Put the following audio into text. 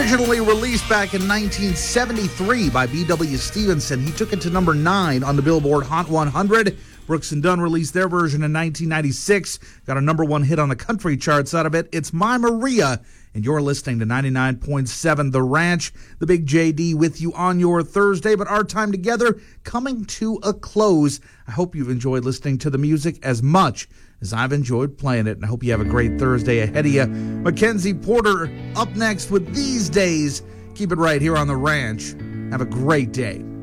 Originally released back in 1973 by B.W. Stevenson, he took it to number 9 on the Billboard Hot 100. Brooks and Dunn released their version in 1996. Got a number 1 hit on the country charts out of it. It's My Maria, and you're listening to 99.7 The Ranch. The Big JD with you on your Thursday, but our time together coming to a close. I hope you've enjoyed listening to the music as much as I've enjoyed playing it, and I hope you have a great Thursday ahead of you. Mackenzie Porter up next with These Days. Keep it right here on The Ranch. Have a great day.